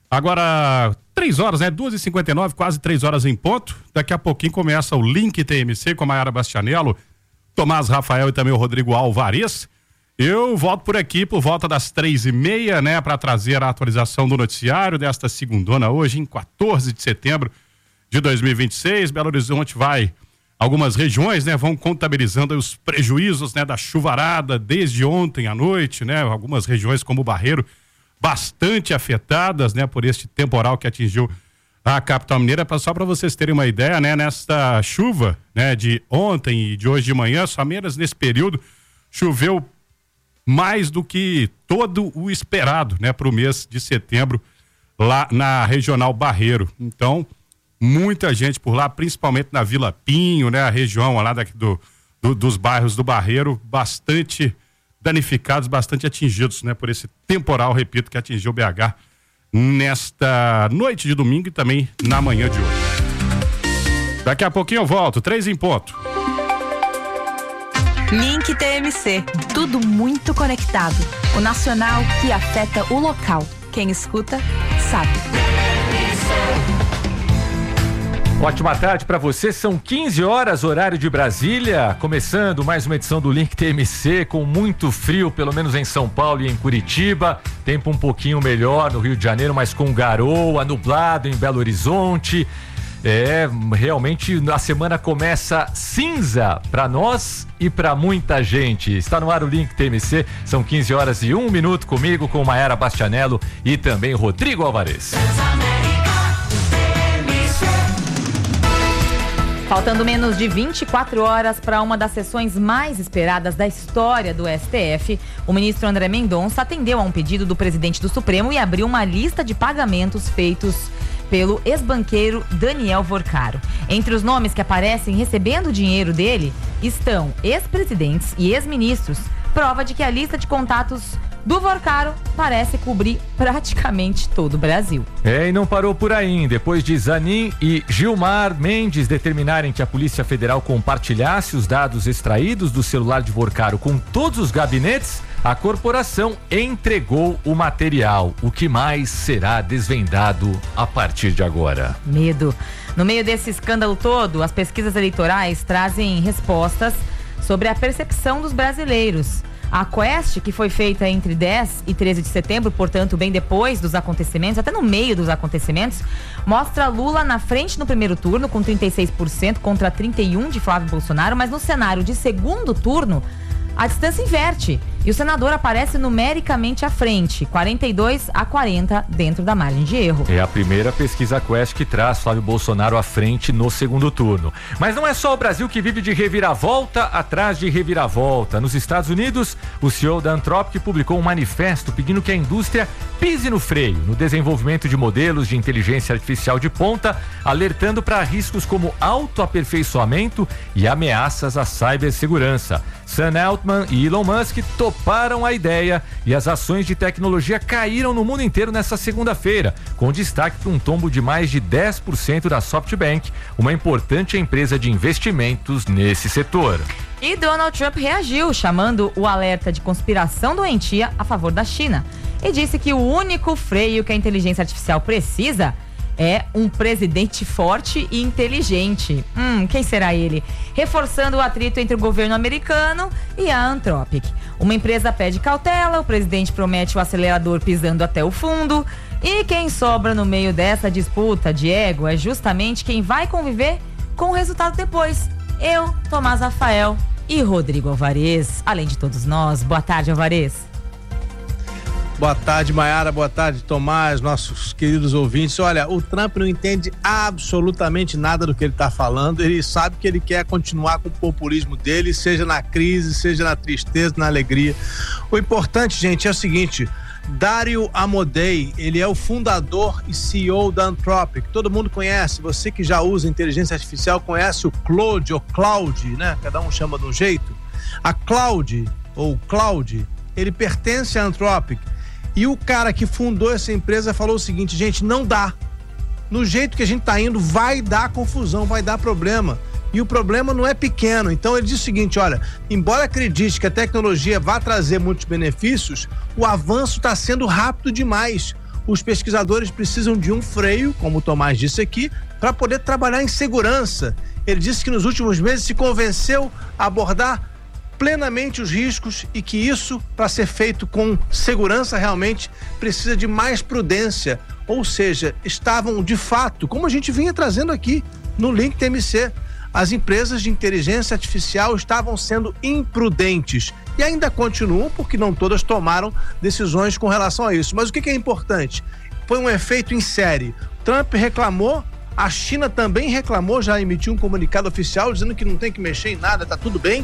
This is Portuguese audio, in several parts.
Agora, 3 horas, né? 2h59, quase 3 horas em ponto. Daqui a pouquinho começa o Link TMC com a Mayara Bastianello, Tomás Rafael e também o Rodrigo Alvarez. Eu volto por aqui por volta das 3h30, né? Para trazer a atualização do noticiário desta segundona, hoje em 14 de setembro de 2026. Belo Horizonte algumas regiões, né? Vão contabilizando os prejuízos, né? Da chuvarada desde ontem à noite, né? Algumas regiões como o Barreiro bastante afetadas, né, por este temporal que atingiu a capital mineira. Só para vocês terem uma ideia, né, nesta chuva, né, de ontem e de hoje de manhã, somente nesse período choveu mais do que todo o esperado, né, para o mês de setembro lá na Regional Barreiro. Então, muita gente por lá, principalmente na Vila Pinho, né, a região lá dos bairros do Barreiro, bastante danificados, bastante atingidos, né, por esse temporal, repito, que atingiu o BH nesta noite de domingo e também na manhã de hoje. Daqui a pouquinho eu volto, 3 em ponto. Link TMC, tudo muito conectado. O nacional que afeta o local. Quem escuta, sabe. Ótima tarde para você, são 15 horas, horário de Brasília, começando mais uma edição do Link TMC, com muito frio, pelo menos em São Paulo e em Curitiba, tempo um pouquinho melhor no Rio de Janeiro, mas com garoa, nublado em Belo Horizonte. Realmente a semana começa cinza para nós e para muita gente. Está no ar o Link TMC, são 15 horas e 1 minuto comigo, com Mayara Bastianello e também Rodrigo Alvarez. Faltando menos de 24 horas para uma das sessões mais esperadas da história do STF, o ministro André Mendonça atendeu a um pedido do presidente do Supremo e abriu uma lista de pagamentos feitos pelo ex-banqueiro Daniel Vorcaro. Entre os nomes que aparecem recebendo o dinheiro dele estão ex-presidentes e ex-ministros, prova de que a lista de contatos do Vorcaro parece cobrir praticamente todo o Brasil. E não parou por aí. Depois de Zanin e Gilmar Mendes determinarem que a Polícia Federal compartilhasse os dados extraídos do celular de Vorcaro com todos os gabinetes, a corporação entregou o material. O que mais será desvendado a partir de agora? Medo. No meio desse escândalo todo, as pesquisas eleitorais trazem respostas sobre a percepção dos brasileiros. A Quest, que foi feita entre 10 e 13 de setembro, portanto, bem depois dos acontecimentos, até no meio dos acontecimentos, mostra Lula na frente no primeiro turno, com 36% contra 31% de Flávio Bolsonaro, mas no cenário de segundo turno, a distância inverte e o senador aparece numericamente à frente, 42-40 dentro da margem de erro. É a primeira pesquisa Quest que traz Flávio Bolsonaro à frente no segundo turno. Mas não é só o Brasil que vive de reviravolta atrás de reviravolta. Nos Estados Unidos, o CEO da Anthropic publicou um manifesto pedindo que a indústria pise no freio no desenvolvimento de modelos de inteligência artificial de ponta, alertando para riscos como autoaperfeiçoamento e ameaças à cibersegurança. Sam Altman e Elon Musk toparam a ideia e as ações de tecnologia caíram no mundo inteiro nesta segunda-feira, com destaque para um tombo de mais de 10% da SoftBank, uma importante empresa de investimentos nesse setor. E Donald Trump reagiu, chamando o alerta de conspiração doentia a favor da China, e disse que o único freio que a inteligência artificial precisa é um presidente forte e inteligente. Quem será ele? Reforçando o atrito entre o governo americano e a Anthropic. Uma empresa pede cautela, o presidente promete o acelerador pisando até o fundo. E quem sobra no meio dessa disputa de ego é justamente quem vai conviver com o resultado depois. Eu, Tomás Rafael e Rodrigo Alvarez. Além de todos nós. Boa tarde, Alvarez. Boa tarde, Mayara, boa tarde, Tomás, nossos queridos ouvintes. Olha, o Trump não entende absolutamente nada do que ele está falando. Ele sabe que ele quer continuar com o populismo dele, seja na crise, seja na tristeza, na alegria. O importante, gente, é o seguinte: Dario Amodei, ele é o fundador e CEO da Anthropic. Todo mundo conhece, você que já usa inteligência artificial conhece o Claude, ou Cloud, né? Cada um chama de um jeito. A Cloud, ou Cloud, ele pertence à Anthropic. E o cara que fundou essa empresa falou o seguinte: gente, não dá. No jeito que a gente tá indo, vai dar confusão, vai dar problema. E o problema não é pequeno. Então ele diz o seguinte: olha, embora acredite que a tecnologia vá trazer muitos benefícios, o avanço está sendo rápido demais. os pesquisadores precisam de um freio, como o Tomás disse aqui, para poder trabalhar em segurança. Ele disse que nos últimos meses se convenceu a abordar plenamente os riscos e que isso, para ser feito com segurança, realmente precisa de mais prudência. Ou seja, estavam de fato, como a gente vinha trazendo aqui no Link TMC, as empresas de inteligência artificial estavam sendo imprudentes e ainda continuam, porque não todas tomaram decisões com relação a isso. Mas o que é importante? Foi um efeito em série. Trump reclamou, a China também reclamou, já emitiu um comunicado oficial dizendo que não tem que mexer em nada, tá tudo bem.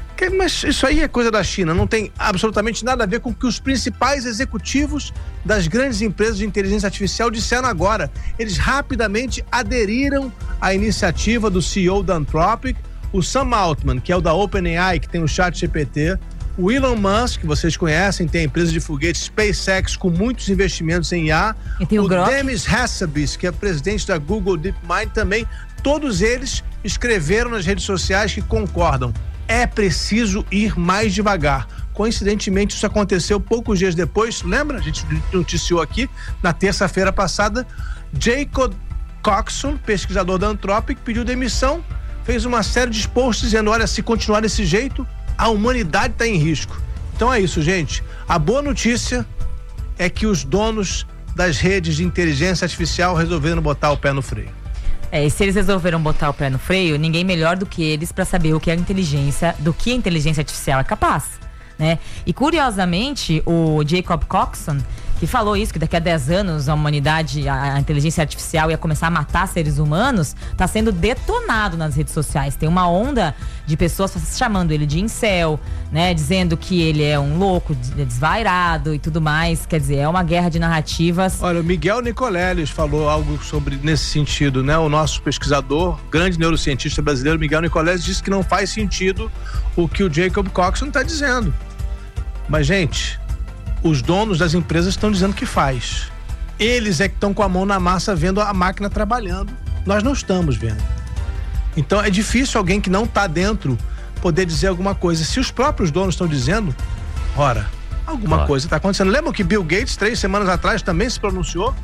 Mas isso aí é coisa da China, não tem absolutamente nada a ver com o que os principais executivos das grandes empresas de inteligência artificial disseram agora. Eles rapidamente aderiram à iniciativa do CEO da Anthropic, o Sam Altman, que é o da OpenAI, que tem o ChatGPT, o Elon Musk, que vocês conhecem, tem a empresa de foguetes SpaceX com muitos investimentos em IA, o Demis Hassabis, que é presidente da Google DeepMind também. Todos eles escreveram nas redes sociais que concordam. É preciso ir mais devagar. Coincidentemente, isso aconteceu poucos dias depois. Lembra? A gente noticiou aqui na terça-feira passada. Jacob Coxon, pesquisador da Anthropic, pediu demissão, fez uma série de posts dizendo: olha, se continuar desse jeito, a humanidade está em risco. Então é isso, gente. A boa notícia é que os donos das redes de inteligência artificial resolveram botar o pé no freio. E se eles resolveram botar o pé no freio, ninguém melhor do que eles para saber o que a inteligência artificial é capaz, né? E curiosamente, o Jacob Coxon, que falou isso, que daqui a 10 anos a humanidade, a inteligência artificial ia começar a matar seres humanos, está sendo detonado nas redes sociais. Tem uma onda de pessoas chamando ele de incel, né? Dizendo que ele é um louco, desvairado e tudo mais. Quer dizer, é uma guerra de narrativas. Olha, o Miguel Nicoleles falou algo nesse sentido, né? O nosso pesquisador, grande neurocientista brasileiro, Miguel Nicoleles, disse que não faz sentido o que o Jacob Coxon está dizendo. Mas, gente, os donos das empresas estão dizendo que faz. Eles é que estão com a mão na massa vendo a máquina trabalhando. Nós não estamos vendo. Então é difícil alguém que não está dentro poder dizer alguma coisa. Se os próprios donos estão dizendo, ora, alguma coisa está acontecendo. Lembram que Bill Gates, 3 semanas atrás, também se pronunciou?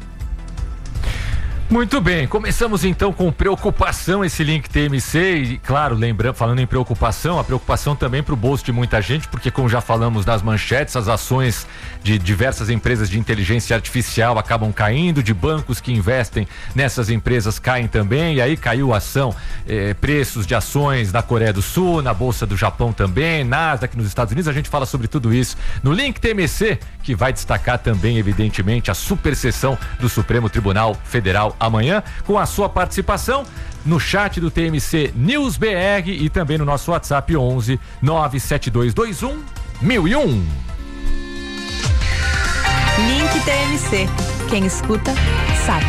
Muito bem, começamos então com preocupação esse Link TMC e, claro, lembrando, falando em preocupação, a preocupação também para o bolso de muita gente, porque, como já falamos nas manchetes, as ações de diversas empresas de inteligência artificial acabam caindo, de bancos que investem nessas empresas caem também, e aí caiu a ação, preços de ações na Coreia do Sul, na Bolsa do Japão também, Nasdaq nos Estados Unidos. A gente fala sobre tudo isso no Link TMC, que vai destacar também, evidentemente, a super sessão do Supremo Tribunal Federal amanhã, com a sua participação no chat do TMC News BR e também no nosso WhatsApp 11 97221 1001. Link TMC. Quem escuta, sabe.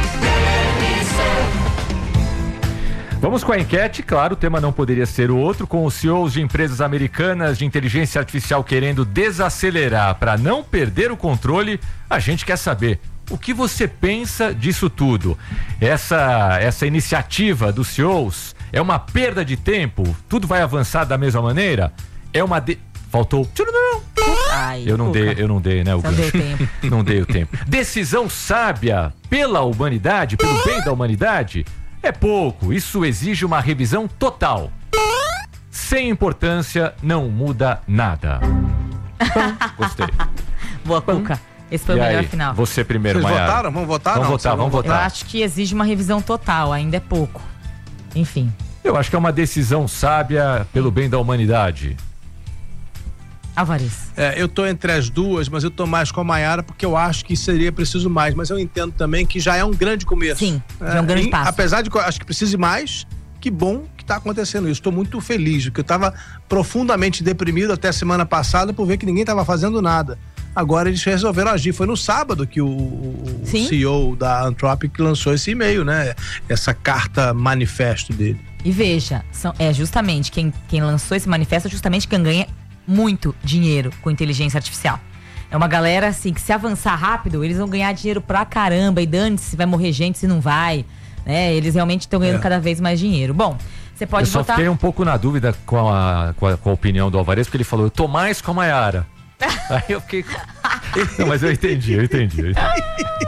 Vamos com a enquete, claro, o tema não poderia ser o outro, com os CEOs de empresas americanas de inteligência artificial querendo desacelerar para não perder o controle. A gente quer saber: o que você pensa disso tudo? Essa iniciativa dos CEOs é uma perda de tempo? Tudo vai avançar da mesma maneira? É uma... Faltou... Ai, eu não dei, né? Não deu tempo. Não dei o tempo. Decisão sábia pela humanidade, pelo bem da humanidade? É pouco, isso exige uma revisão total. Sem importância, não muda nada. Gostei. Boa, Cuca. Esse foi o melhor final. Você primeiro, Vocês Maiara. votaram? Vamos votar? Vamos votar. Eu acho que exige uma revisão total, ainda é pouco. Enfim. Eu acho que é uma decisão sábia pelo bem da humanidade. Alvarez. Eu tô entre as duas, mas eu tô mais com a Maiara porque eu acho que seria preciso mais, mas eu entendo também que já é um grande começo. Sim, já é um grande passo. Apesar de que eu acho que precise mais, que bom que tá acontecendo isso. Tô muito feliz, porque eu tava profundamente deprimido até a semana passada por ver que ninguém tava fazendo nada. Agora eles resolveram agir. Foi no sábado que o CEO da Anthropic lançou esse e-mail, né? Essa carta manifesto dele. E veja, justamente quem lançou esse manifesto é justamente quem ganha muito dinheiro com inteligência artificial. É uma galera assim que, se avançar rápido, eles vão ganhar dinheiro pra caramba, e dane-se se vai morrer gente, se não vai, né? Eles realmente estão ganhando cada vez mais dinheiro. Bom, você pode votar... Eu só fiquei um pouco na dúvida com a opinião do Alvarez, porque ele falou: eu tô mais com a Maiara. Aí eu fiquei... Não, mas eu entendi.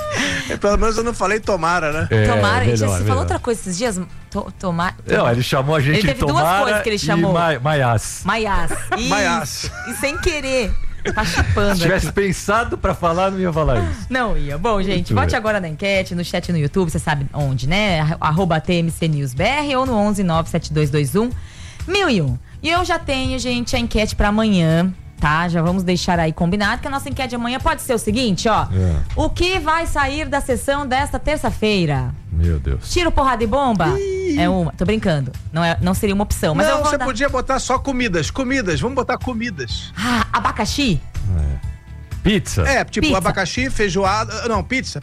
Pelo menos eu não falei tomara, né? Tomara. Melhor, Você melhor. falou outra coisa esses dias? Tomara. Não, ele chamou a gente Ele de teve duas Tomara coisas que ele chamou. e Maiás. Maiás. Maiás. E sem querer. Tá chipando. Se tivesse aqui. pensado pra falar, não ia falar isso. Não ia. Bom, gente, vote agora na enquete, no chat no YouTube, você sabe onde, né? @TMCNewsBR ou no 11 97221 1001. E eu já tenho, gente, a enquete pra amanhã, tá? Já vamos deixar aí combinado que a nossa enquete de amanhã pode ser o seguinte, ó. O que vai sair da sessão desta terça-feira? Meu Deus. Tiro, porrada e bomba? É uma. Tô brincando. Não seria uma opção. Mas não, eu vou você dar... podia botar só comidas. Vamos botar comidas. Ah, abacaxi? Pizza. Tipo Pizza. Abacaxi, feijoada. Não, pizza.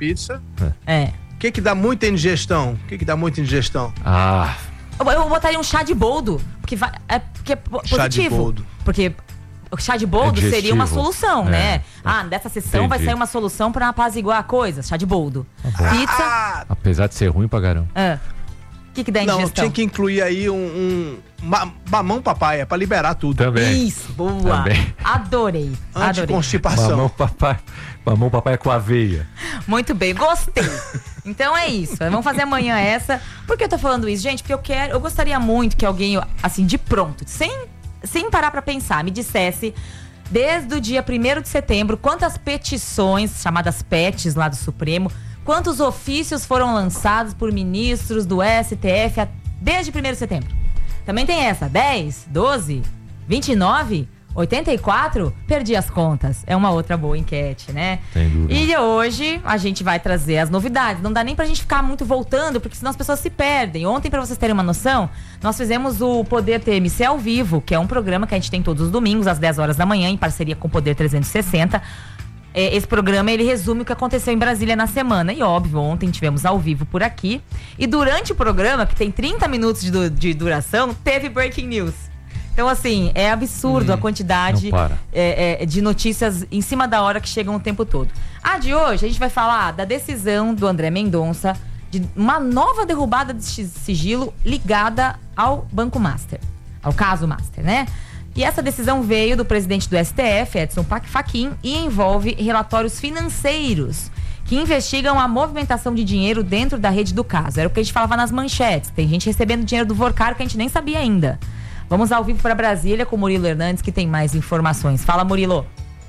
É. O que dá muita indigestão? Ah, Eu botaria um chá de boldo, porque porque é positivo. Chá de boldo. Porque o chá de boldo É digestivo. seria uma solução, né? Dessa sessão vai Entendi. sair uma solução pra apaziguar a coisa. Chá de boldo. Pizza. apesar de ser ruim pra caramba. O que dá Não, indigestão? tinha que incluir aí mamão papaya pra liberar tudo. Também. Isso, boa. Também. Adorei. Anticonstipação. Mamão papai com aveia. Muito bem, gostei. Então é isso. Vamos fazer amanhã essa. Por que eu tô falando isso, gente? Porque eu gostaria muito que alguém, assim, de pronto, sem parar pra pensar, me dissesse, desde o dia 1º de setembro, quantas petições, chamadas PETs lá do Supremo, quantos ofícios foram lançados por ministros do STF desde 1º de setembro. Também tem essa, 10, 12, 29, 84, perdi as contas. É uma outra boa enquete, né? Sem dúvida. E hoje a gente vai trazer as novidades. Não dá nem pra gente ficar muito voltando, porque senão as pessoas se perdem. Ontem, pra vocês terem uma noção, nós fizemos o Poder TMC ao vivo, que é um programa que a gente tem todos os domingos, às 10 horas da manhã, em parceria com o Poder 360. Esse programa, ele resume o que aconteceu em Brasília na semana. E óbvio, ontem tivemos ao vivo por aqui. E durante o programa, que tem 30 minutos de duração, teve Breaking News. Então, assim, é absurdo a quantidade de notícias em cima da hora que chegam o tempo todo. De hoje, a gente vai falar da decisão do André Mendonça de uma nova derrubada de sigilo ligada ao Banco Master, ao caso Master, né? E essa decisão veio do presidente do STF, Edson Fachin, e envolve relatórios financeiros que investigam a movimentação de dinheiro dentro da rede do caso. Era o que a gente falava nas manchetes. Tem gente recebendo dinheiro do Vorcaro que a gente nem sabia ainda. Vamos ao vivo para Brasília com o Murilo Hernandes, que tem mais informações. Fala, Murilo.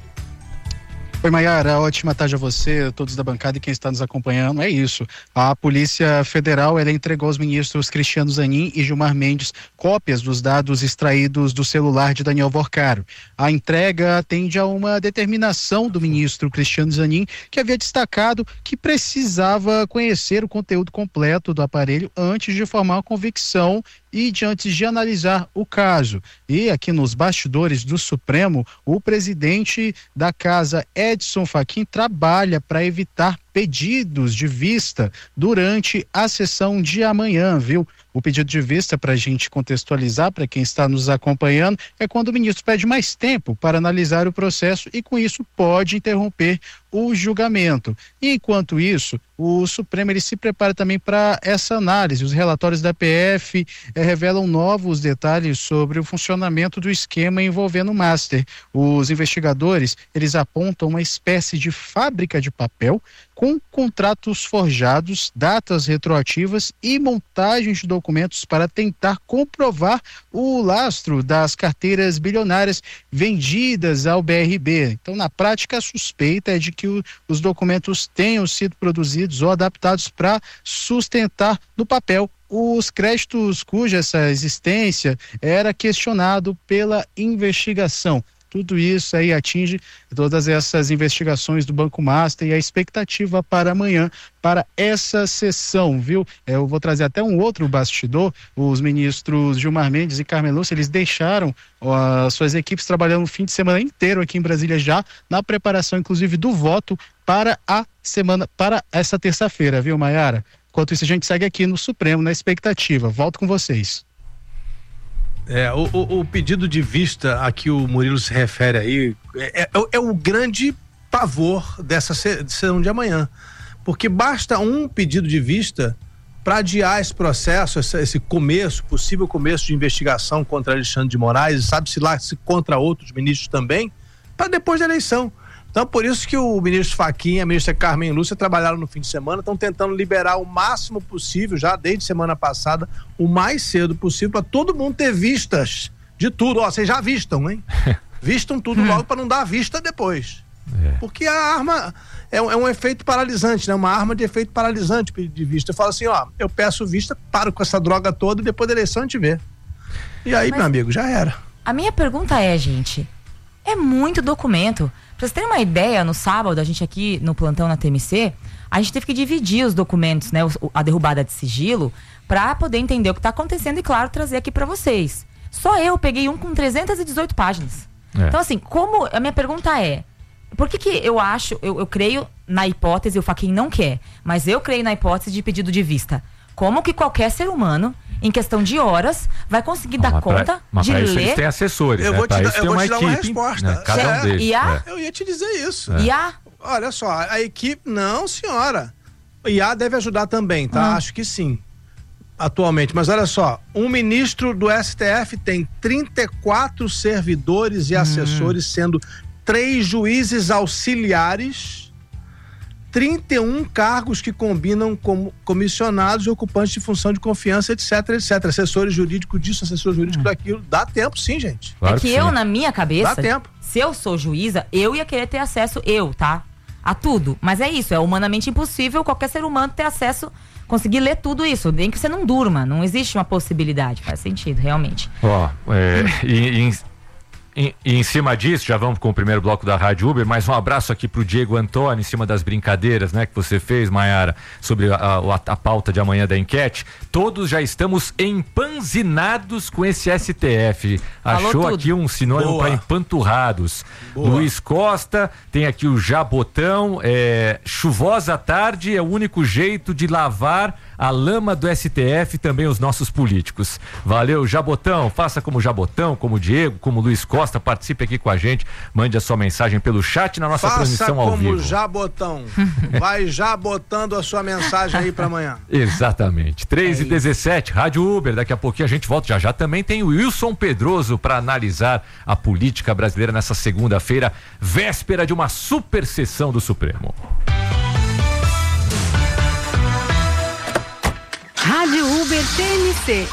Oi, Maiara, ótima tarde a você, a todos da bancada e quem está nos acompanhando. É isso, a Polícia Federal, ela entregou aos ministros Cristiano Zanin e Gilmar Mendes cópias dos dados extraídos do celular de Daniel Vorcaro. A entrega atende a uma determinação do ministro Cristiano Zanin, que havia destacado que precisava conhecer o conteúdo completo do aparelho antes de formar uma convicção e antes de analisar o caso. E aqui nos bastidores do Supremo, o presidente da casa, Edson Fachin, trabalha para evitar pedidos de vista durante a sessão de amanhã, viu? O pedido de vista, para a gente contextualizar, para quem está nos acompanhando, é quando o ministro pede mais tempo para analisar o processo e, com isso, pode interromper o julgamento. E, enquanto isso, o Supremo ele se prepara também para essa análise. Os relatórios da PF revelam novos detalhes sobre o funcionamento do esquema envolvendo o Master. Os investigadores, eles apontam uma espécie de fábrica de papel com contratos forjados, datas retroativas e montagens de documentos para tentar comprovar o lastro das carteiras bilionárias vendidas ao BRB. Então, na prática, a suspeita é de que os documentos tenham sido produzidos ou adaptados para sustentar no papel os créditos cuja essa existência era questionado pela investigação. Tudo isso aí atinge todas essas investigações do Banco Master e a expectativa para amanhã, para essa sessão, viu? Eu vou trazer até um outro bastidor. Os ministros Gilmar Mendes e Carmen Lúcia, eles deixaram suas equipes trabalhando o fim de semana inteiro aqui em Brasília já, na preparação, inclusive, do voto para a semana, para essa terça-feira, viu, Maiara? Enquanto isso, a gente segue aqui no Supremo, na expectativa. Volto com vocês. O pedido de vista a que o Murilo se refere aí é o grande pavor dessa sessão de amanhã, porque basta um pedido de vista para adiar esse processo, esse possível começo de investigação contra Alexandre de Moraes, sabe-se lá se contra outros ministros também, para depois da eleição. Então, por isso que o ministro Fachin e a ministra Carmen Lúcia trabalharam no fim de semana, estão tentando liberar o máximo possível, já desde semana passada, o mais cedo possível, para todo mundo ter vistas de tudo. Ó, vocês já vistam, hein? Vistam tudo logo para não dar vista depois. Porque a arma é um efeito paralisante, né? Uma arma de efeito paralisante de vista. Eu falo assim, ó, eu peço vista, paro com essa droga toda e depois da eleição a gente vê. E aí, meu amigo, já era. A minha pergunta é, gente, é muito documento. Pra vocês terem uma ideia, no sábado, a gente aqui no plantão na TMC, a gente teve que dividir os documentos, né, a derrubada de sigilo, pra poder entender o que tá acontecendo e, claro, trazer aqui pra vocês. Só eu peguei um com 318 páginas. Então, assim, a minha pergunta é, por que eu creio na hipótese, o Fachin não quer, mas eu creio na hipótese de pedido de vista. Como que qualquer ser humano, em questão de horas, vai conseguir dar conta de ler... Eles têm assessores, eu né? vou te dar uma resposta. Né? Cada um deles. Eu ia te dizer isso. Olha só, a equipe... Não, senhora. O IA deve ajudar também, tá? Acho que sim. Atualmente. Mas olha só, um ministro do STF tem 34 servidores e assessores, sendo 3 juízes auxiliares... 31 cargos que combinam como comissionados e ocupantes de função de confiança, etc, etc. Assessores jurídicos disso, assessor jurídico daquilo. Dá tempo sim, gente. Claro que eu, na minha cabeça, dá tempo. Se eu sou juíza, eu ia querer ter acesso, tá? A tudo. Mas é isso, é humanamente impossível qualquer ser humano ter acesso, conseguir ler tudo isso. Nem que você não durma, não existe uma possibilidade. Faz sentido, realmente. E em cima disso, já vamos com o primeiro bloco da Rádio Uber, mas um abraço aqui pro Diego Antônio, em cima das brincadeiras, né, que você fez, Maiara, sobre a pauta de amanhã da enquete. Todos já estamos empanzinados com esse STF. Achou aqui um sinônimo para empanturrados. Luiz Costa, tem aqui o Jabotão, chuvosa tarde é o único jeito de lavar a lama do STF, também os nossos políticos. Valeu, Jabotão, faça como Jabotão, como Diego, como Luiz Costa, participe aqui com a gente, mande a sua mensagem pelo chat na nossa transmissão ao vivo. Faça como Jabotão, vai já botando a sua mensagem aí pra amanhã. Exatamente, 3h17, Rádio Uber, daqui a pouquinho a gente volta, já também tem o Wilson Pedroso para analisar a política brasileira nessa segunda-feira, véspera de uma super sessão do Supremo. Rádio Uber TMC.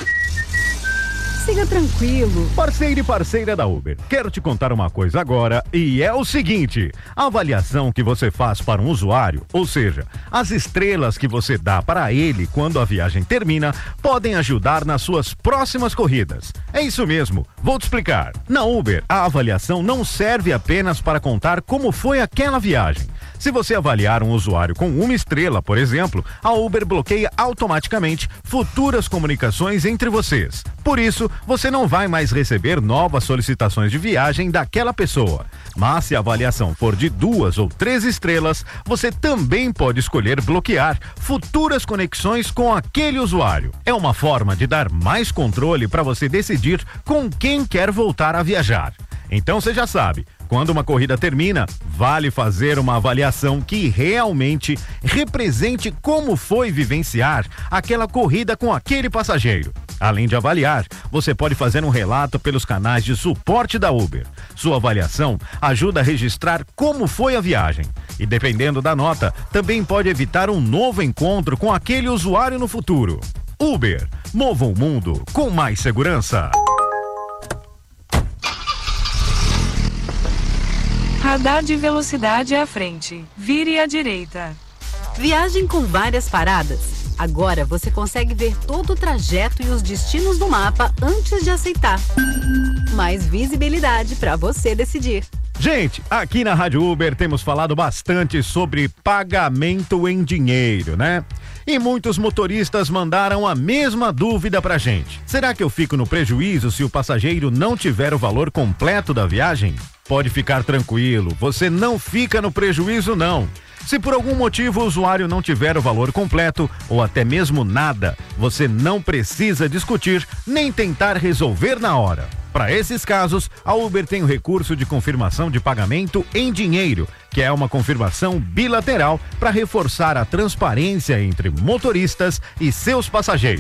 Siga tranquilo. Parceiro e parceira da Uber, quero te contar uma coisa agora e é o seguinte: a avaliação que você faz para um usuário, ou seja, as estrelas que você dá para ele quando a viagem termina, podem ajudar nas suas próximas corridas. É isso mesmo, vou te explicar. Na Uber, a avaliação não serve apenas para contar como foi aquela viagem. Se você avaliar um usuário com 1 estrela, por exemplo, a Uber bloqueia automaticamente futuras comunicações entre vocês. Por isso, você não vai mais receber novas solicitações de viagem daquela pessoa. Mas se a avaliação for de 2 ou 3 estrelas, você também pode escolher bloquear futuras conexões com aquele usuário. É uma forma de dar mais controle para você decidir com quem quer voltar a viajar. Então você já sabe, quando uma corrida termina, vale fazer uma avaliação que realmente represente como foi vivenciar aquela corrida com aquele passageiro. Além de avaliar, você pode fazer um relato pelos canais de suporte da Uber. Sua avaliação ajuda a registrar como foi a viagem. E dependendo da nota, também pode evitar um novo encontro com aquele usuário no futuro. Uber, mova o mundo com mais segurança. Radar de velocidade à frente. Vire à direita. Viagem com várias paradas. Agora você consegue ver todo o trajeto e os destinos do mapa antes de aceitar. Mais visibilidade para você decidir. Gente, aqui na Rádio Uber temos falado bastante sobre pagamento em dinheiro, né? E muitos motoristas mandaram a mesma dúvida pra gente. Será que eu fico no prejuízo se o passageiro não tiver o valor completo da viagem? Pode ficar tranquilo, você não fica no prejuízo não. Se por algum motivo o usuário não tiver o valor completo ou até mesmo nada, você não precisa discutir nem tentar resolver na hora. Para esses casos, a Uber tem o recurso de confirmação de pagamento em dinheiro, que é uma confirmação bilateral para reforçar a transparência entre motoristas e seus passageiros.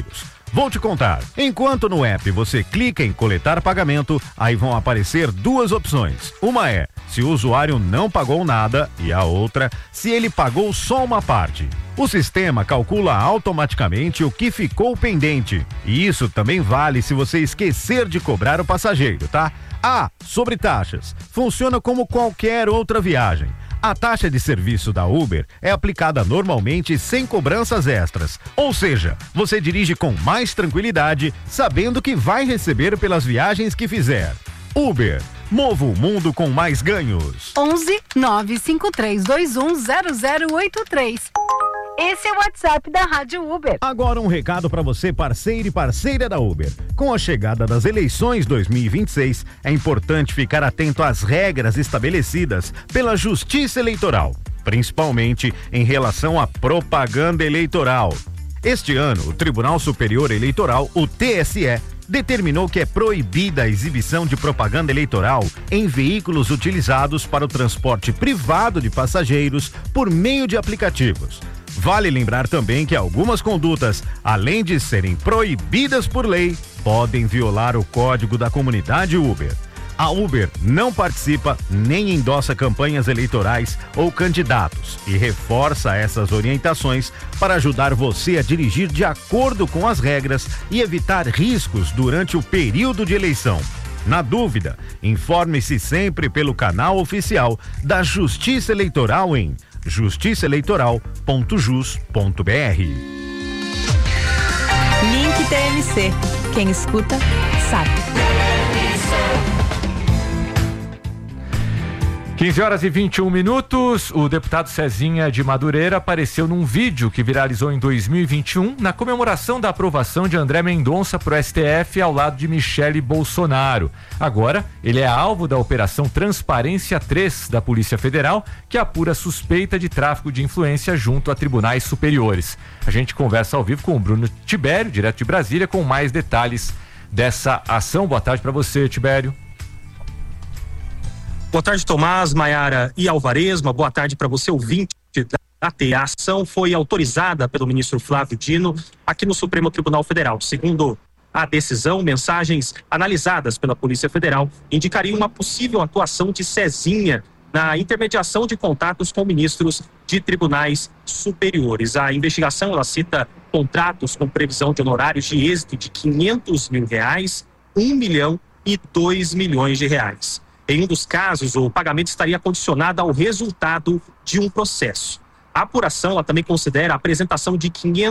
Vou te contar. Enquanto no app você clica em coletar pagamento, aí vão aparecer duas opções. Uma é se o usuário não pagou nada e a outra se ele pagou só uma parte. O sistema calcula automaticamente o que ficou pendente. E isso também vale se você esquecer de cobrar o passageiro, tá? Sobre taxas. Funciona como qualquer outra viagem. A taxa de serviço da Uber é aplicada normalmente sem cobranças extras. Ou seja, você dirige com mais tranquilidade, sabendo que vai receber pelas viagens que fizer. Uber. Mova o mundo com mais ganhos. 11 95321 0083. Esse é o WhatsApp da Rádio Uber. Agora um recado para você, parceiro e parceira da Uber. Com a chegada das eleições 2026, é importante ficar atento às regras estabelecidas pela Justiça Eleitoral, principalmente em relação à propaganda eleitoral. Este ano, o Tribunal Superior Eleitoral, o TSE, determinou que é proibida a exibição de propaganda eleitoral em veículos utilizados para o transporte privado de passageiros por meio de aplicativos. Vale lembrar também que algumas condutas, além de serem proibidas por lei, podem violar o código da comunidade Uber. A Uber não participa nem endossa campanhas eleitorais ou candidatos e reforça essas orientações para ajudar você a dirigir de acordo com as regras e evitar riscos durante o período de eleição. Na dúvida, informe-se sempre pelo canal oficial da Justiça Eleitoral em justiçaeleitoral.jus.br. Link TMC. Quem escuta, sabe. 15h21. O deputado Cezinha de Madureira apareceu num vídeo que viralizou em 2021 na comemoração da aprovação de André Mendonça pro STF ao lado de Michele Bolsonaro. Agora, ele é alvo da Operação Transparência 3 da Polícia Federal, que apura suspeita de tráfico de influência junto a tribunais superiores. A gente conversa ao vivo com o Bruno Tibério, direto de Brasília, com mais detalhes dessa ação. Boa tarde para você, Tibério. Boa tarde, Tomás, Maiara e Alvarez. Uma boa tarde para você, ouvinte da TE. A ação foi autorizada pelo ministro Flávio Dino aqui no Supremo Tribunal Federal. Segundo a decisão, mensagens analisadas pela Polícia Federal indicariam uma possível atuação de Cezinha na intermediação de contatos com ministros de tribunais superiores. A investigação, ela cita contratos com previsão de honorários de êxito de R$500 mil, R$1 milhão e R$2 milhões. Em um dos casos, o pagamento estaria condicionado ao resultado de um processo. A apuração, ela também considera a apresentação de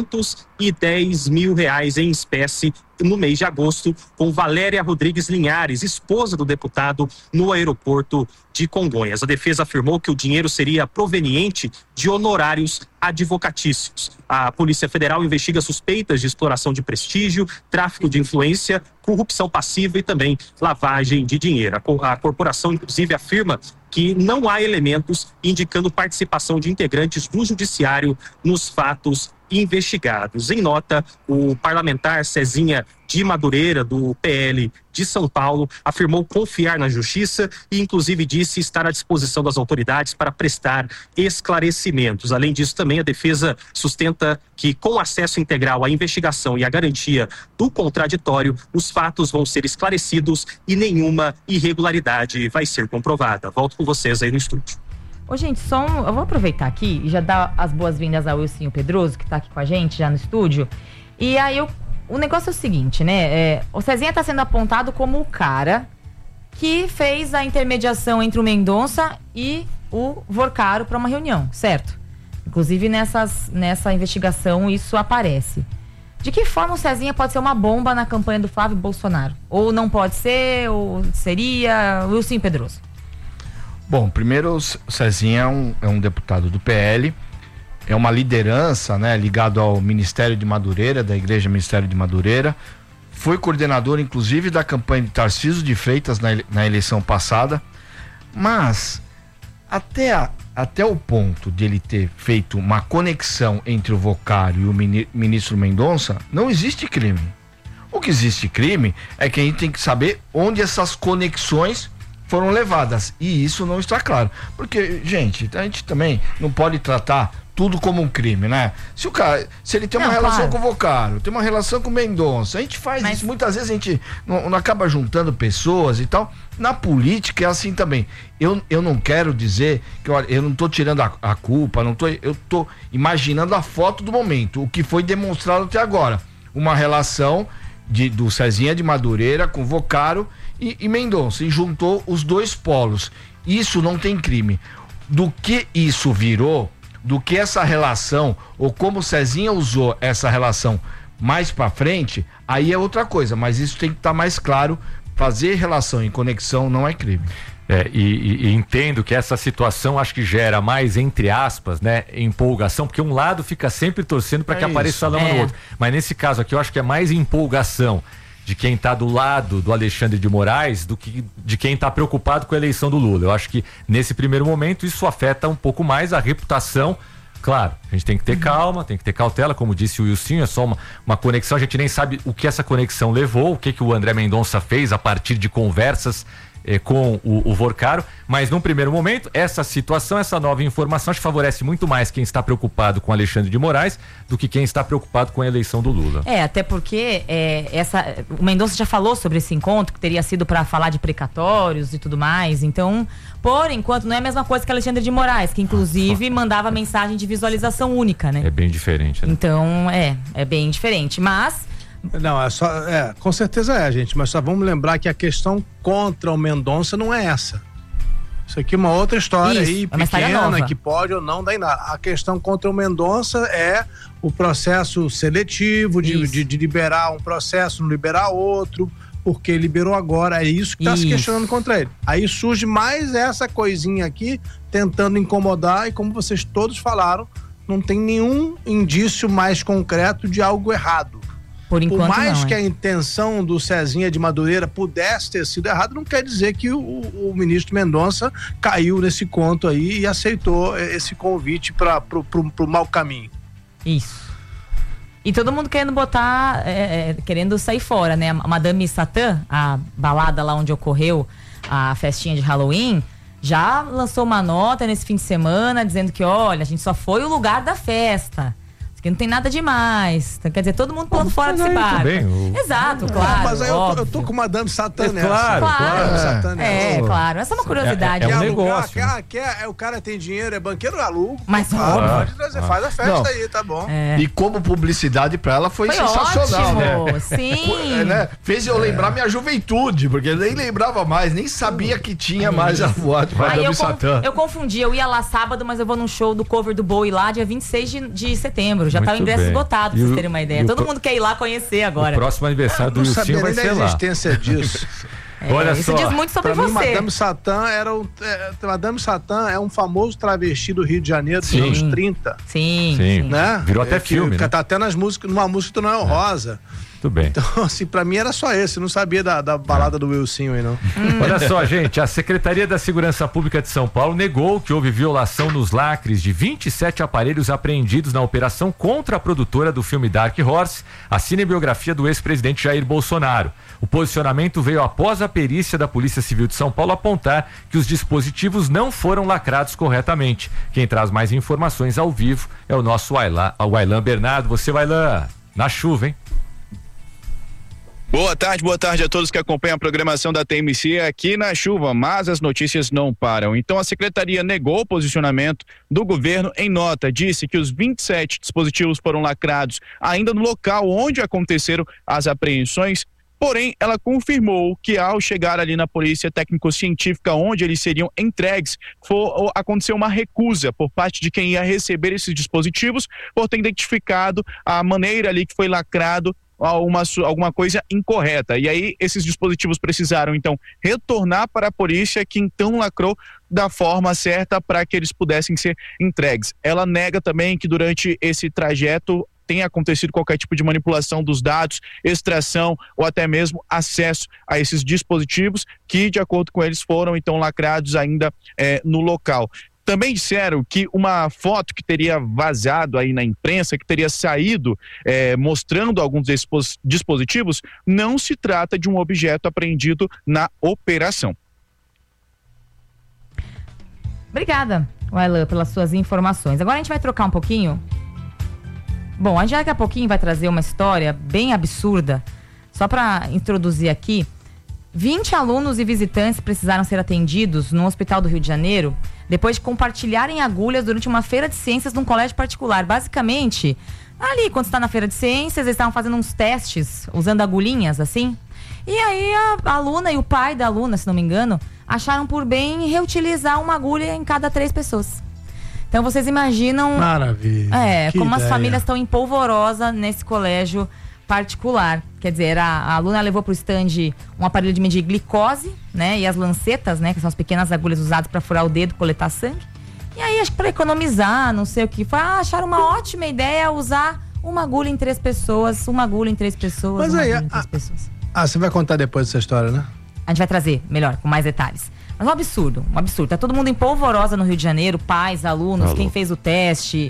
R$510 mil em espécie no mês de agosto com Valéria Rodrigues Linhares, esposa do deputado, no aeroporto de Congonhas. A defesa afirmou que o dinheiro seria proveniente de honorários advocatícios. A Polícia Federal investiga suspeitas de exploração de prestígio, tráfico de influência, corrupção passiva e também lavagem de dinheiro. A corporação, inclusive, afirma que não há elementos indicando participação de integrantes do judiciário nos fatos investigados. Em nota, o parlamentar Cezinha de Madureira, do PL de São Paulo, afirmou confiar na justiça e inclusive disse estar à disposição das autoridades para prestar esclarecimentos. Além disso, também a defesa sustenta que com acesso integral à investigação e à garantia do contraditório, os fatos vão ser esclarecidos e nenhuma irregularidade vai ser comprovada. Volto com vocês aí no estúdio. Ô, gente, eu vou aproveitar aqui e já dar as boas-vindas ao Wilson Pedroso, que tá aqui com a gente, já no estúdio. E aí, o negócio é o seguinte, né? O Cezinha tá sendo apontado como o cara que fez a intermediação entre o Mendonça e o Vorcaro para uma reunião, certo? Inclusive, nessa investigação, isso aparece. De que forma o Cezinha pode ser uma bomba na campanha do Flávio Bolsonaro? Ou não pode ser, ou seria? Wilson Pedroso. Bom, primeiro o Cezinha é um deputado do PL, é uma liderança, né, ligado ao Ministério de Madureira, da Igreja Ministério de Madureira, foi coordenador inclusive da campanha de Tarcísio de Freitas na eleição passada, mas até o ponto de ele ter feito uma conexão entre o Vocário e o ministro Mendonça, não existe crime. O que existe crime é que a gente tem que saber onde essas conexões foram levadas, e isso não está claro, porque, gente, a gente também não pode tratar tudo como um crime, né? Se ele tem uma relação com o Vocaro, tem uma relação com o Mendonça, a gente faz isso, muitas vezes a gente não acaba juntando pessoas e tal. Na política é assim também. Eu não quero dizer que, olha, eu não tô tirando a culpa, eu tô imaginando a foto do momento, o que foi demonstrado até agora. Uma relação do Cezinha de Madureira com Vocaro e Mendonça, e juntou os dois polos. Isso não tem crime. Do que isso virou, do que essa relação, ou como o Cezinha usou essa relação mais pra frente, aí é outra coisa, mas isso tem que estar mais claro. Fazer relação em conexão não é crime. E entendo que essa situação acho que gera mais, entre aspas, né, empolgação, porque um lado fica sempre torcendo para que apareça a lama no outro. Mas nesse caso aqui eu acho que é mais empolgação de quem está do lado do Alexandre de Moraes do que de quem está preocupado com a eleição do Lula. Eu acho que nesse primeiro momento isso afeta um pouco mais a reputação. Claro, a gente tem que ter calma, tem que ter cautela, como disse o Wilson, é só uma conexão, a gente nem sabe o que essa conexão levou, o que o André Mendonça fez a partir de conversas com o Vocaro, mas num primeiro momento, essa situação, essa nova informação, acho que favorece muito mais quem está preocupado com Alexandre de Moraes do que quem está preocupado com a eleição do Lula. Até porque o Mendonça já falou sobre esse encontro, que teria sido para falar de precatórios e tudo mais, então, por enquanto, não é a mesma coisa que Alexandre de Moraes, que inclusive mandava mensagem de visualização única, né? É bem diferente, né? Então, é bem diferente, mas... Não, com certeza gente, mas só vamos lembrar que a questão contra o Mendonça não é essa. Isso aqui é uma outra história aí, pequena, que pode ou não dar em nada. A questão contra o Mendonça é o processo seletivo de liberar um processo, não liberar outro, porque liberou agora, é isso que está se questionando contra ele. Aí surge mais essa coisinha aqui, tentando incomodar, e como vocês todos falaram, não tem nenhum indício mais concreto de algo errado. Por enquanto, por mais não, que a intenção do Cezinha de Madureira pudesse ter sido errada, não quer dizer que o ministro Mendonça caiu nesse conto aí e aceitou esse convite pro mau caminho. Isso. E todo mundo querendo botar, querendo sair fora, né? A Madame Satã, a balada lá onde ocorreu a festinha de Halloween, já lançou uma nota nesse fim de semana dizendo que, olha, a gente só foi o lugar da festa. Que não tem nada demais. Quer dizer, todo mundo pulando fora desse bar. Exato, claro. Mas aí eu tô com Madame Satã nessa. Claro. Claro. Essa é uma curiosidade. É um negócio. O cara tem dinheiro, é banqueiro, aluga. Mas pode trazer, faz a festa aí, tá bom. E como publicidade pra ela foi sensacional, ótimo, né? Sim. Né? Fez eu lembrar minha juventude, porque eu nem lembrava mais, nem sabia que tinha mais a voar de Madame Satã. Eu confundi, eu ia lá sábado, mas eu vou num show do cover do Bowie lá, dia 26 de setembro. Já tá o ingresso esgotado, pra vocês terem uma ideia. Todo mundo quer ir lá conhecer agora. O próximo aniversário do Wilson vai ser lá. A existência disso. Olha isso só. diz muito sobre pra você. Mim, Madame Satã é um famoso travesti do Rio de Janeiro dos anos 30. Sim. Né? Virou até filme, né? Tá até numa música do Noel Rosa. Tudo bem. Então, assim, pra mim era só esse. Eu não sabia da balada do Wilson aí, não. Olha só, gente. A Secretaria da Segurança Pública de São Paulo negou que houve violação nos lacres de 27 aparelhos apreendidos na operação contra a produtora do filme Dark Horse, a cinebiografia do ex-presidente Jair Bolsonaro. O posicionamento veio após a perícia da Polícia Civil de São Paulo apontar que os dispositivos não foram lacrados corretamente. Quem traz mais informações ao vivo é o nosso Wailan Bernardo. Você, Wailan, na chuva, hein? Boa tarde a todos que acompanham a programação da TMC aqui na chuva, mas as notícias não param. Então a secretaria negou o posicionamento do governo em nota, disse que os 27 dispositivos foram lacrados ainda no local onde aconteceram as apreensões, porém ela confirmou que ao chegar ali na polícia técnico-científica onde eles seriam entregues, aconteceu uma recusa por parte de quem ia receber esses dispositivos por ter identificado a maneira ali que foi lacrado alguma coisa incorreta. E aí esses dispositivos precisaram então retornar para a polícia, que então lacrou da forma certa para que eles pudessem ser entregues. Ela nega também que durante esse trajeto tenha acontecido qualquer tipo de manipulação dos dados, extração ou até mesmo acesso a esses dispositivos que, de acordo com eles, foram então lacrados ainda no local. Também disseram que uma foto que teria vazado aí na imprensa, que teria saído mostrando alguns desses dispositivos, não se trata de um objeto apreendido na operação. Obrigada. o Elan, pelas suas informações. Agora a gente vai trocar um pouquinho. Bom, a gente daqui a pouquinho vai trazer uma história bem absurda. Só para introduzir aqui, 20 alunos e visitantes precisaram ser atendidos no Hospital do Rio de Janeiro depois de compartilharem agulhas durante uma feira de ciências num colégio particular. Basicamente, ali, quando você está na feira de ciências, eles estavam fazendo uns testes, usando agulhinhas, assim. E aí a aluna e o pai da aluna, se não me engano, acharam por bem reutilizar uma agulha em cada 3 pessoas. Então vocês imaginam... Maravilha. Como as famílias estão em polvorosa nesse colégio particular. Quer dizer, a aluna levou para o stand um aparelho de medir glicose, né? E as lancetas, né? Que são as pequenas agulhas usadas para furar o dedo, coletar sangue. E aí, acho que para economizar, não sei o que, acharam uma ótima ideia usar uma agulha em 3 pessoas, uma agulha em 3 pessoas, Mas aí, pessoas. Você vai contar depois dessa história, né? A gente vai trazer, melhor, com mais detalhes. Mas um absurdo. Tá todo mundo em polvorosa no Rio de Janeiro, pais, alunos, quem fez o teste.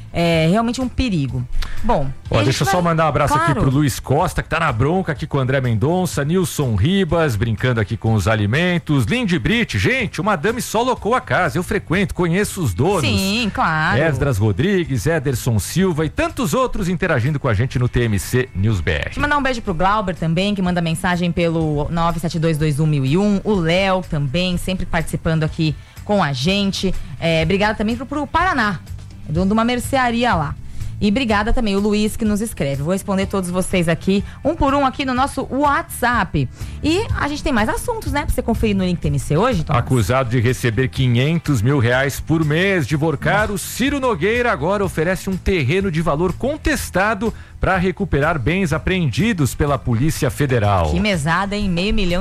É realmente um perigo. Bom, deixa eu só mandar um abraço aqui pro Luiz Costa, que tá na bronca aqui com o André Mendonça, Nilson Ribas, brincando aqui com os alimentos, Lindy Brit, gente, o Madame só locou a casa, eu frequento, conheço os donos. Sim, claro. Esdras Rodrigues, Ederson Silva e tantos outros interagindo com a gente no TMC News BR. Deixa eu mandar um beijo pro Glauber também, que manda mensagem pelo 972211001, o Léo também, sempre participando aqui com a gente. Obrigada também pro Paraná, dono de uma mercearia lá. E obrigada também o Luiz, que nos escreve. Vou responder todos vocês aqui, um por um, aqui no nosso WhatsApp. E a gente tem mais assuntos, né? Pra você conferir no link TMC hoje, Tomás. Acusado de receber R$500 mil por mês de Vorcaro, Ciro Nogueira agora oferece um terreno de valor contestado para recuperar bens apreendidos pela Polícia Federal. Que mesada, hein? R$500 milhão.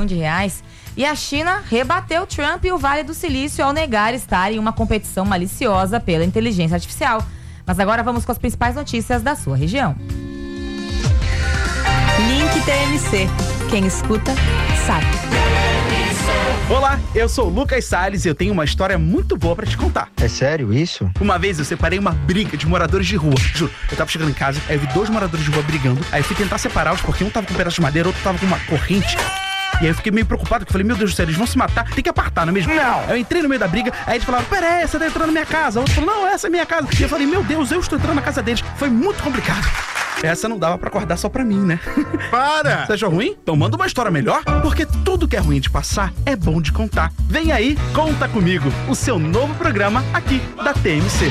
E a China rebateu Trump e o Vale do Silício ao negar estar em uma competição maliciosa pela inteligência artificial. Mas agora vamos com as principais notícias da sua região. Link TMC. Quem escuta, sabe. Olá, eu sou o Lucas Salles e eu tenho uma história muito boa pra te contar. É sério isso? Uma vez eu separei uma briga de moradores de rua. Juro, eu tava chegando em casa, aí eu vi 2 moradores de rua brigando, aí eu fui tentar separá-los porque um tava com um pedaço de madeira, outro tava com uma corrente. E aí eu fiquei meio preocupado, porque eu falei, meu Deus do céu, eles vão se matar, tem que apartar, não é mesmo? Não! Eu entrei no meio da briga, aí eles falaram, peraí, você tá entrando na minha casa. O outro falou, não, essa é minha casa. E eu falei, meu Deus, eu estou entrando na casa deles. Foi muito complicado. Essa não dava pra acordar só pra mim, né? Para! Você achou ruim? Então manda uma história melhor, porque tudo que é ruim de passar é bom de contar. Vem aí, Conta Comigo, o seu novo programa aqui da TMC.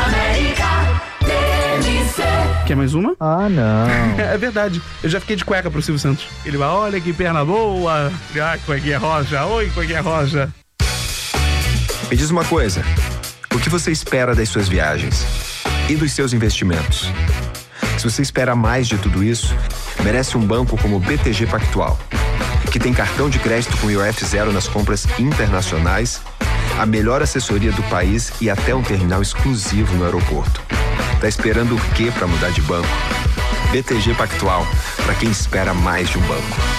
Quer mais uma? Ah, não. É verdade. Eu já fiquei de cueca pro Silvio Santos. Ele vai, olha que perna boa. Ah, cuequinha roja. Oi, cuequinha roja. Me diz uma coisa. O que você espera das suas viagens? E dos seus investimentos? Se você espera mais de tudo isso, merece um banco como o BTG Pactual, que tem cartão de crédito com IOF zero nas compras internacionais, a melhor assessoria do país e até um terminal exclusivo no aeroporto. Tá esperando o quê para mudar de banco? BTG Pactual, para quem espera mais de um banco.